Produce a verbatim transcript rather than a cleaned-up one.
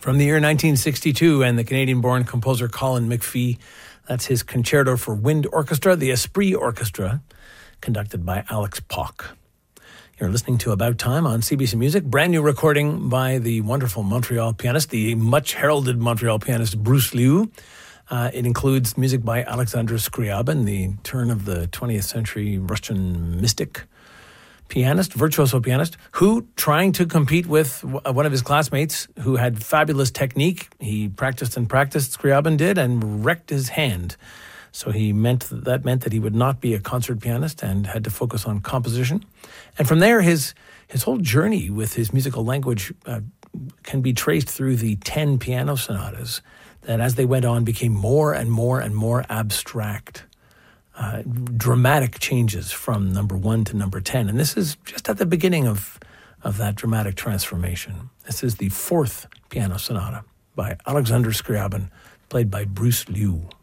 From the year nineteen sixty-two, and the Canadian-born composer Colin McPhee. That's his Concerto for Wind Orchestra, the Esprit Orchestra, conducted by Alex Pock. You're listening to About Time on C B C Music, brand new recording by the wonderful Montreal pianist, the much heralded Montreal pianist Bruce Liu. Uh, it includes music by Alexander Scriabin, the turn of the twentieth century Russian mystic pianist, virtuoso pianist, who, trying to compete with one of his classmates who had fabulous technique, he practiced and practiced, Scriabin did, and wrecked his hand. So he meant that meant that he would not be a concert pianist and had to focus on composition. And from there, his his whole journey with his musical language uh, can be traced through the ten piano sonatas that, as they went on, became more and more and more abstract. Uh, dramatic changes from number one to number ten. And this is just at the beginning of, of that dramatic transformation. This is the fourth piano sonata by Alexander Scriabin, played by Bruce Liu.